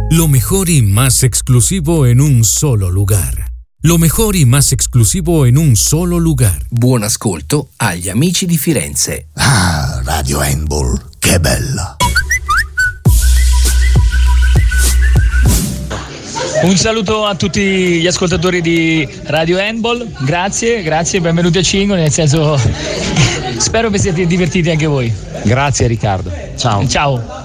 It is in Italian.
Lo mejor y más exclusivo en un solo lugar. Lo mejor y más exclusivo en un solo lugar. Buon ascolto agli amici di Firenze. Ah, Radio Handball, che bella! Un saluto a tutti gli ascoltatori di Radio Handball, grazie, benvenuti a Cingo, nel senso spero vi siate divertiti anche voi. Grazie Riccardo, ciao. Ciao.